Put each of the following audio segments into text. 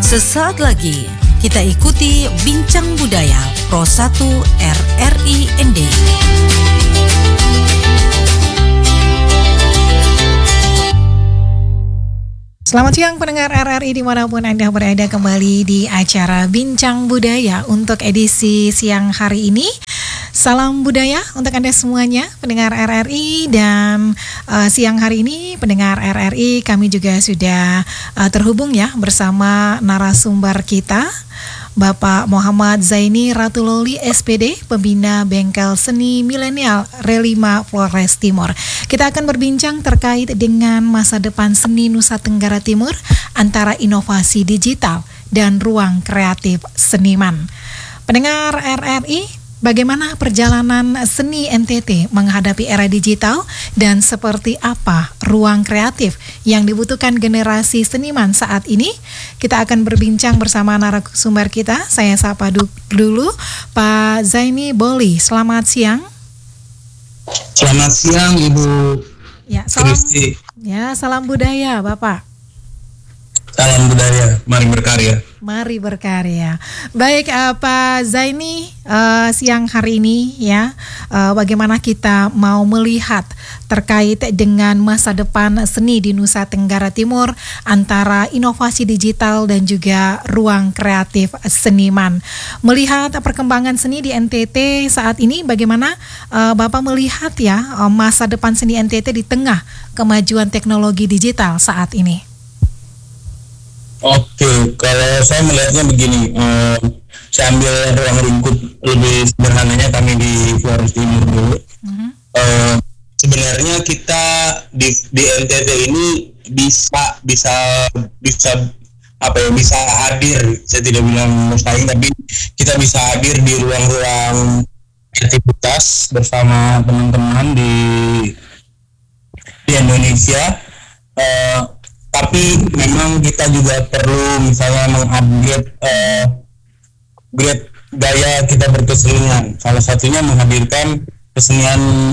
Sesaat lagi kita ikuti Bincang Budaya Pro 1 RRI ND. Selamat siang pendengar RRI dimanapun Anda berada, kembali di acara Bincang Budaya untuk edisi siang hari ini. Salam budaya untuk Anda semuanya pendengar RRI, dan siang hari ini pendengar RRI kami juga sudah terhubung ya bersama narasumber kita, Bapak Muhammad Zaini Ratuloli SPD, Pembina Bengkel Seni Milenial Relima Flores Timur. Kita akan berbincang terkait dengan masa depan seni Nusa Tenggara Timur antara inovasi digital dan ruang kreatif seniman. Pendengar RRI, bagaimana perjalanan seni NTT menghadapi era digital dan seperti apa ruang kreatif yang dibutuhkan generasi seniman saat ini? Kita akan berbincang bersama narasumber kita. Saya sapa dulu Pak Zaini Boli. Selamat siang. Selamat siang Ibu Kristi. Salam budaya Bapak. Salam budaya, mari berkarya. Mari berkarya. Baik, Pak Zaini, siang hari ini ya, bagaimana kita mau melihat terkait dengan masa depan seni di Nusa Tenggara Timur antara inovasi digital dan juga ruang kreatif seniman. Melihat perkembangan seni di NTT saat ini, bagaimana Bapak melihat ya masa depan seni NTT di tengah kemajuan teknologi digital saat ini? Oke, kalau saya melihatnya begini, saya ambil ruang lingkup lebih sederhananya kami di Flores Timur dulu. Sebenarnya kita di NTT ini bisa hadir. Saya tidak bilang mustahil, tapi kita bisa hadir di ruang-ruang aktivitas bersama teman-teman di Indonesia. Tapi memang kita juga perlu misalnya mengupgrade gaya kita berkesenian. Salah satunya menghadirkan kesenian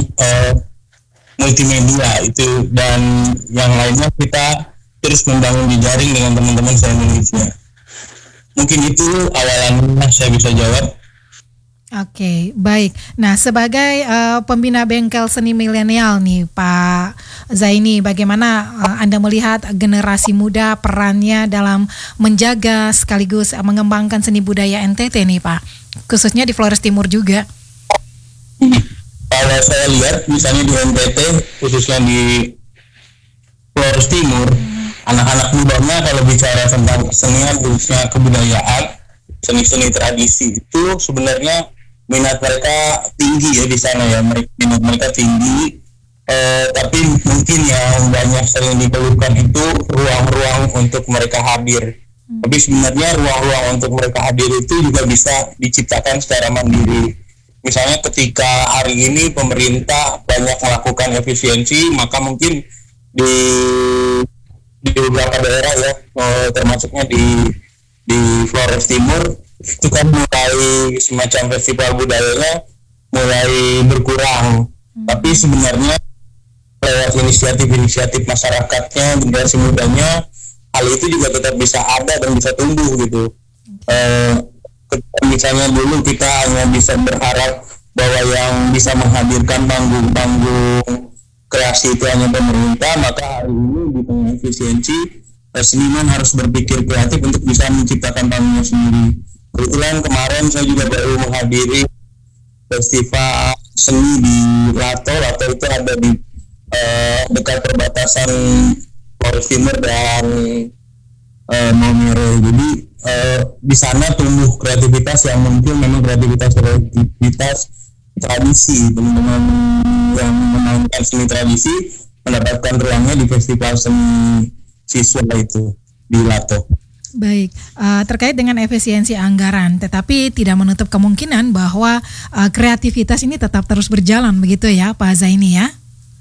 multimedia itu, dan yang lainnya kita terus membangun jejaring dengan teman-teman se-Indonesia. Mungkin itu awalannya saya bisa jawab. Oke, baik. Nah, sebagai pembina bengkel seni milenial nih Pak Zaini, bagaimana Anda melihat generasi muda perannya dalam menjaga sekaligus mengembangkan seni budaya NTT nih Pak, khususnya di Flores Timur juga? Kalau saya lihat misalnya di NTT, khususnya di Flores Timur, anak-anak mudanya kalau bicara tentang kesenian, khususnya kebudayaan, seni-seni tradisi, itu sebenarnya minat mereka tinggi ya di sana ya, minat mereka tinggi, tapi mungkin yang banyak sering dikeluhkan itu ruang-ruang untuk mereka hadir. Tapi sebenarnya ruang-ruang untuk mereka hadir itu juga bisa diciptakan secara mandiri. Misalnya ketika hari ini pemerintah banyak melakukan efisiensi, maka mungkin di beberapa daerah ya, termasuknya di Flores Timur, itu kan mulai semacam festival budayanya mulai berkurang. Tapi sebenarnya lewat inisiatif masyarakatnya, generasi mudanya, hal itu juga tetap bisa ada dan bisa tumbuh gitu. Misalnya dulu kita hanya bisa berharap bahwa yang bisa menghadirkan panggung-panggung kreasi itu hanya pemerintah, maka hari ini di tengah efisiensi, seniman harus berpikir kreatif untuk bisa menciptakan panggungnya sendiri. Kebetulan kemarin saya juga baru menghadiri festival seni di Lato itu ada di dekat perbatasan Flores Timur dan Maumere. Jadi di sana tumbuh kreativitas yang mungkin memang kreativitas tradisi. Teman-teman yang memainkan seni tradisi mendapatkan ruangnya di festival seni siswa itu di Lato. Baik, terkait dengan efisiensi anggaran, tetapi tidak menutup kemungkinan bahwa kreativitas ini tetap terus berjalan, begitu ya Pak Zaini ya?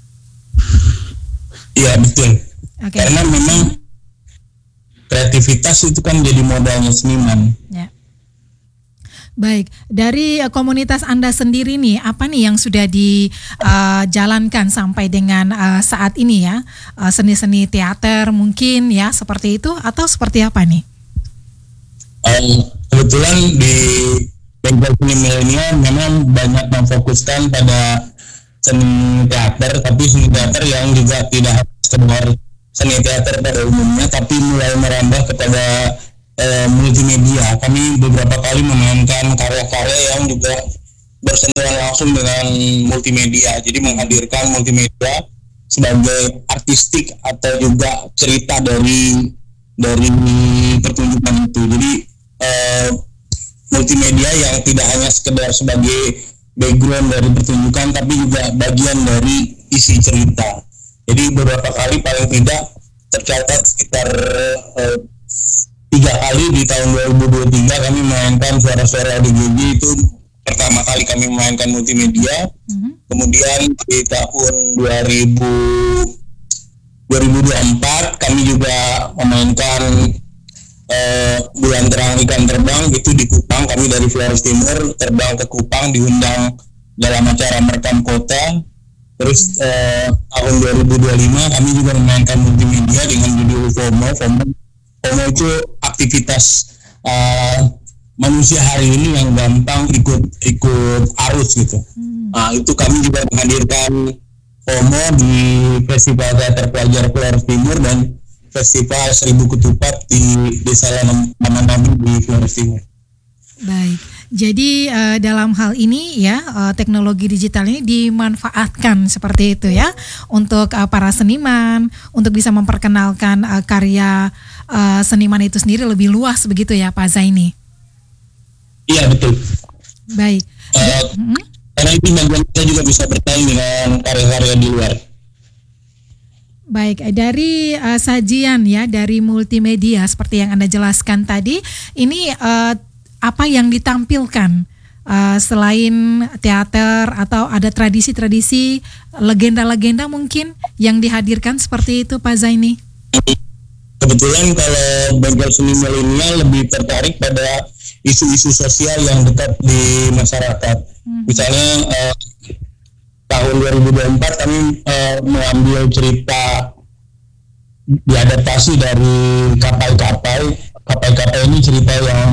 Iya betul. Okay. Karena memang kreativitas itu kan jadi modalnya seniman. Ya. Baik, dari komunitas Anda sendiri nih, apa nih yang sudah dijalankan sampai dengan saat ini ya? Seni-seni teater mungkin ya, seperti itu, atau seperti apa nih? Kebetulan di bengkel seni milenial memang banyak memfokuskan pada seni teater, tapi seni teater yang juga tidak sekedar seni teater pada umumnya, tapi mulai merambah kepada multimedia. Kami beberapa kali memainkan karya-karya yang juga bersentuhan langsung dengan multimedia, jadi menghadirkan multimedia sebagai artistik atau juga cerita dari pertunjukan itu. Jadi multimedia yang tidak hanya sekedar sebagai background dari pertunjukan, tapi juga bagian dari isi cerita. Jadi beberapa kali, paling tidak tercatat sekitar 3 kali di tahun 2023 kami memainkan suara-suara DGG. Itu pertama kali kami memainkan multimedia. Kemudian di tahun 2024 kami juga memainkan Bulan Terang Ikan Terbang, itu di Kupang. Kami dari Flores Timur terbang ke Kupang, diundang dalam acara merekam kota. Terus tahun 2025 kami juga memainkan multimedia dengan judul FOMO. FOMO itu aktivitas manusia hari ini yang gampang ikut arus gitu. Nah, itu kami juga menghadirkan FOMO di Festival Teater Pelajar Flores Timur dan Festival 1000 Ketupat di Desa Lamanami di Flores Timur. Baik, jadi dalam hal ini ya teknologi digital ini dimanfaatkan seperti itu ya untuk para seniman, untuk bisa memperkenalkan karya seniman itu sendiri lebih luas begitu ya Pak Zaini? Iya, betul. Baik. Karena itu bagian kita juga bisa bersaing dengan karya-karya di luar. Baik, dari sajian ya, dari multimedia seperti yang Anda jelaskan tadi, ini apa yang ditampilkan selain teater, atau ada tradisi-tradisi, legenda-legenda mungkin yang dihadirkan seperti itu Pak Zaini? Kebetulan kalau bengkel seni milenial lebih tertarik pada isu-isu sosial yang dekat di masyarakat. Misalnya tahun 2024 kami mengambil cerita diadaptasi dari Kapai-Kapai. Kapai-Kapai ini cerita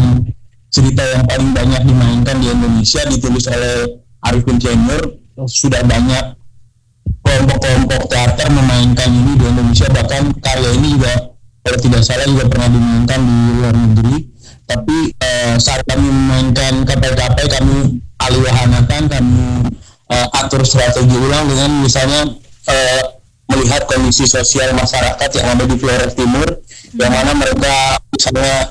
yang paling banyak dimainkan di Indonesia, ditulis oleh Arifin Cenur. Sudah banyak kelompok-kelompok teater memainkan ini di Indonesia, bahkan karya ini juga kalau tidak salah juga pernah dimainkan di luar negeri. Tapi saat kami memainkan Kapai-Kapai, kami alih-wahanakan, kami atur strategi ulang dengan misalnya melihat kondisi sosial masyarakat yang ada di Flores Timur, yang mana mereka misalnya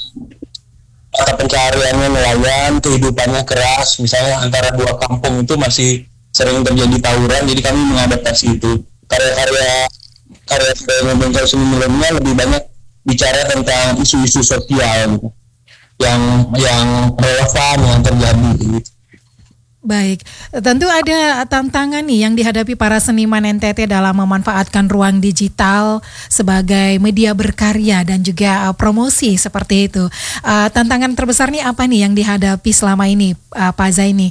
mata pencahariannya nelayan, kehidupannya keras, misalnya antara dua kampung itu masih sering terjadi tawuran. Jadi kami mengadaptasi itu. Karya-karya bengkel seni milenial lebih banyak bicara tentang isu-isu sosial gitu, yang relevan yang terjadi gitu. Baik, tentu ada tantangan nih yang dihadapi para seniman NTT dalam memanfaatkan ruang digital sebagai media berkarya dan juga promosi seperti itu. Tantangan terbesar nih apa nih yang dihadapi selama ini Pak Zaini?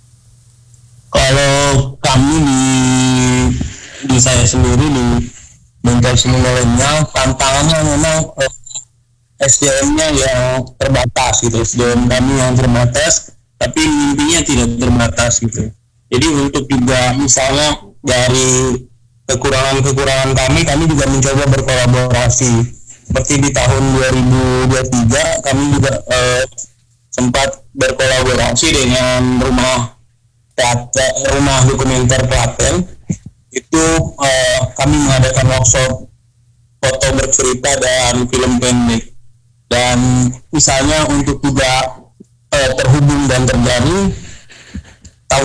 Kalau kami di saya sendiri di bengkel seni milenial, tantangannya memang SDM-nya yang terbatas gitu. SDM kami yang terbatas, tapi mimpinya tidak terbatas gitu. Jadi untuk juga misalnya dari kekurangan kami juga mencoba berkolaborasi. Seperti di tahun 2023 kami juga sempat berkolaborasi dengan rumah dokumenter Klaten. Itu kami mengadakan workshop foto bercerita dan film pendek. Dan misalnya untuk juga terhubung dan terjadi, tahun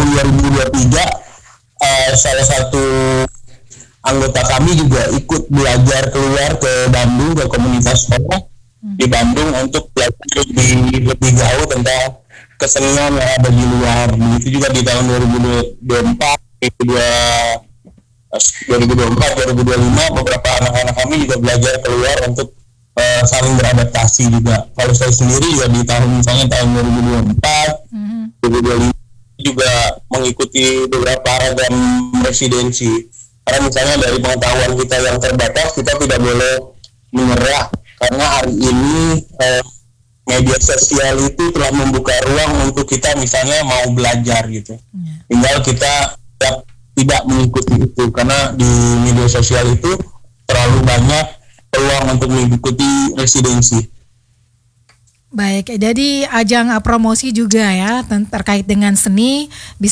2023 salah satu anggota kami juga ikut belajar keluar ke Bandung, ke komunitas sekolah di Bandung untuk belajar lebih jauh tentang kesenian yang ada di luar. Begitu juga di tahun 2025 beberapa anak-anak kami juga belajar keluar untuk saling beradaptasi juga. Kalau saya sendiri juga di tahun 2024, 2025 juga mengikuti beberapa ragam residensi. Karena misalnya dari pengetahuan kita yang terbatas, kita tidak boleh menyerah. Karena hari ini media media sosial itu telah membuka ruang untuk kita misalnya mau belajar gitu. Tinggal kita tidak mengikuti itu, karena di media sosial itu terlalu banyak peluang untuk mengikuti residensi. Baik, jadi ajang promosi juga ya terkait dengan seni, bisa